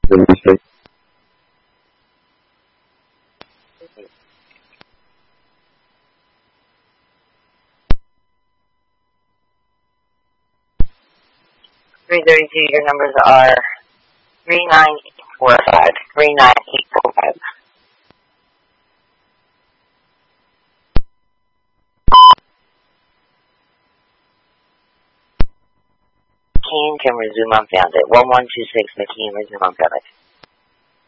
332, your numbers are 39845. 39845. McKean can resume unfounded. 1126 McKean, resume unfounded.